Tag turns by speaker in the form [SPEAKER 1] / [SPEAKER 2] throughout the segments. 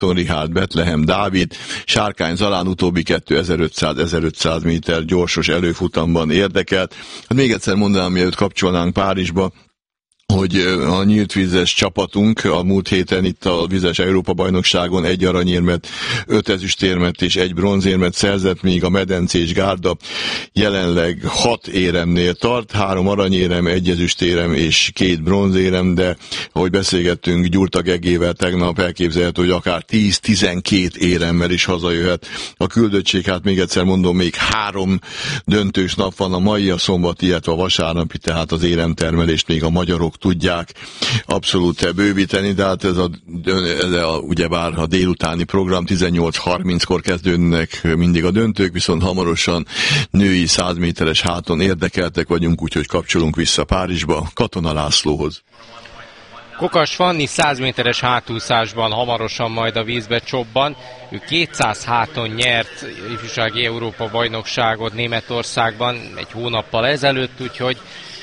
[SPEAKER 1] Richárd, Betlehem Dávid, Sárkány Zalán utóbbi 2500-1500 méter gyorsos előfutamban érdekelt. Hát még egyszer mondanám, mielőtt kapcsolnánk Párizsba, hogy a nyíltvízes csapatunk a múlt héten itt a vízes Európa-bajnokságon 1 aranyérmet, 5 ezüstérmet és 1 bronzérmet szerzett, míg a medencés gárda jelenleg 6 éremnél tart, 3 aranyérem, 1 ezüstérem és 2 bronzérem, de ahogy beszélgettünk Gyurta Gegével tegnap, elképzelhető, hogy akár 10-12 éremmel is hazajöhet a küldöttség. Hát még egyszer mondom, még 3 döntős nap van, a mai, a szombat, illetve a vasárnapi, tehát az éremtermelést még a magyarok tudják abszolút bővíteni, de hát ez ugyebár a délutáni program 18:30-kor kezdődnek mindig a döntők, viszont hamarosan női 100 méteres háton érdekeltek vagyunk, úgyhogy kapcsolunk vissza Párizsba Katona Lászlóhoz.
[SPEAKER 2] Kokas Fanni 100 méteres hátúszásban hamarosan majd a vízbe csobban. Ő 200 háton nyert ifjúsági Európa-bajnokságot Németországban egy hónappal ezelőtt, úgyhogy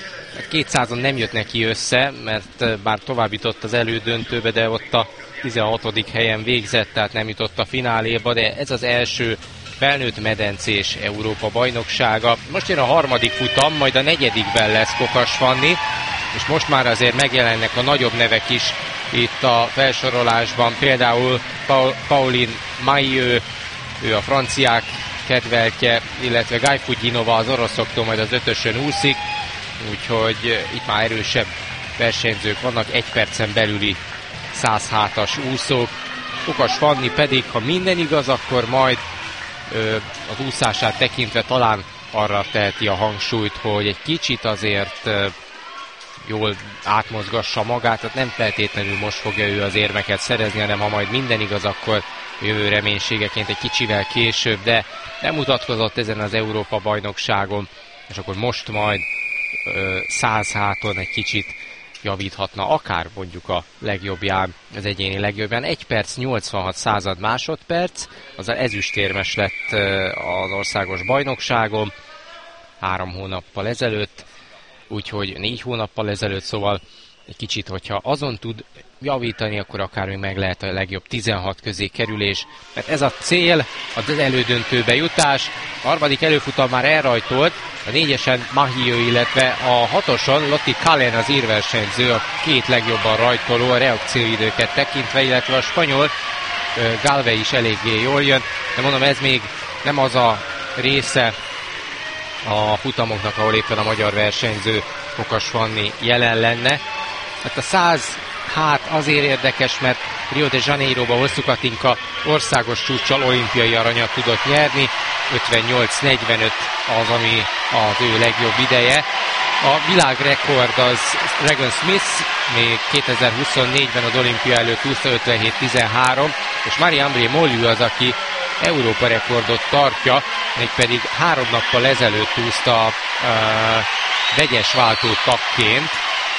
[SPEAKER 2] 200-on nem jött neki össze, mert bár tovább jutott az elődöntőbe, de ott a 16. helyen végzett, tehát nem jutott a fináléba, de ez az első felnőtt medencés Európa-bajnoksága. Most jön a harmadik futam, majd a negyedikben lesz Kokas Fanni, és most már azért megjelennek a nagyobb nevek is itt a felsorolásban, például Pauline Maillot, ő a franciák kedveltje, illetve Gajfudjinova az oroszoktól majd az 5-ösön úszik, úgyhogy itt már erősebb versenyzők vannak, 1 percen belüli 100 hátas úszók. Kokas Fanni pedig, ha minden igaz, akkor majd az úszását tekintve talán arra teheti a hangsúlyt, hogy egy kicsit azért jól átmozgassa magát, tehát nem feltétlenül most fogja ő az érmeket szerezni, hanem ha majd minden igaz, akkor jövő reménységeként egy kicsivel később, de nem mutatkozott ezen az Európa-bajnokságon, és akkor most majd 100 háton egy kicsit javíthatna, akár mondjuk a legjobbján, az egyéni legjobbján. 1 perc 86 század másodperc, azzal ezüstérmes lett az országos bajnokságon 3 hónappal ezelőtt, úgyhogy 4 hónappal ezelőtt, szóval egy kicsit, hogyha azon tud javítani, akkor akár még meg lehet a legjobb 16 közé kerülés, mert ez a cél, az elődöntőbe jutás. A harmadik előfutam már elrajtolt, a 4-esen Maillot, illetve a 6-oson Lotti Kallen az írversenyző, a 2 legjobban rajtoló a reakcióidőket tekintve, illetve a spanyol Galve is eléggé jól jön, de mondom, ez még nem az a része a futamoknak, ahol éppen a magyar versenyző Kokas Fanni jelen lenne. Hát a 100 hát azért érdekes, mert Rio de Janeiroba Hosszú Katinka országos csúccsal olimpiai aranyat tudott nyerni, 58:45 az, ami az ő legjobb ideje. A világrekord az Regan Smith, még 2024-ben az olimpia előtt úszta 57:13, és Marie-André Molu az, aki Európa rekordot tartja, mégpedig 3 nappal ezelőtt úszta vegyes váltó tagként,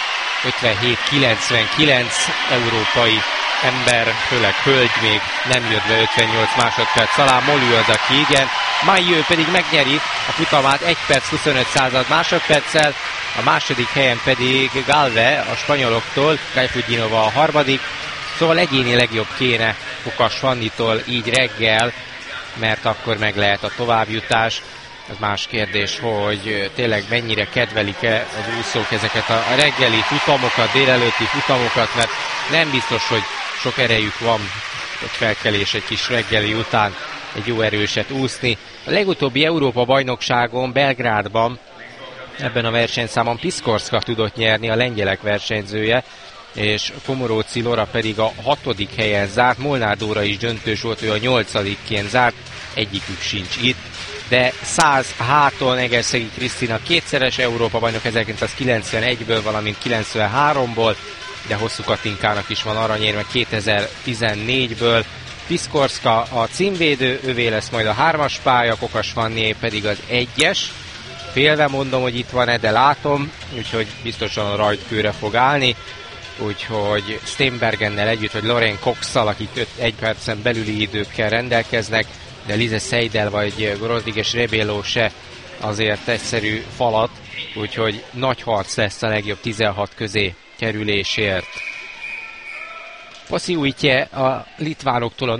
[SPEAKER 2] 57:99 európai ember, főleg hölgy még nem jött be 58 másodperc alá, Molu az, aki igen, Maillot pedig megnyeri a futamát 1 perc 25 század másodperccel, a második helyen pedig Galve a spanyoloktól, Gajfudjinova a harmadik, szóval egyéni legjobb kéne Kokas Fannitól így reggel, mert akkor meg lehet a továbbjutás. Ez más kérdés, hogy tényleg mennyire kedvelik-e az úszók ezeket a reggeli futamokat, délelőtti futamokat, mert nem biztos, hogy sok erejük van egy felkelés egy kis reggeli után egy jó erőset úszni. A legutóbbi Európa-bajnokságon Belgrádban ebben a versenyszámon Piskorska tudott nyerni, a lengyelek versenyzője, és Komoróci Lora pedig a 6. helyen zárt, Molnár Dóra is döntős volt, ő a 8-ként zárt, egyikük sincs itt. De 100 háton Egerszegi Krisztina 2-szeres Európa-bajnok 1991-ből, valamint 93-ból, de Hosszú Katinkának is van aranyérme 2014-ből. Piskorska a címvédő, ővé lesz majd a 3-as pálya, Kokas Fannié pedig az 1-es. Félve mondom, hogy itt van-e, de látom, úgyhogy biztosan a rajtkőre fog állni. Úgyhogy Steenbergennel együtt, vagy Lorraine Cox-szal, akik 1 percen belüli időkkel rendelkeznek, de Lise Seidel vagy Rodriguez Rebelo se azért egyszerű falat, úgyhogy nagy harc lesz a legjobb 16 közé kerülésért. Pasiuitje a litvánoktól a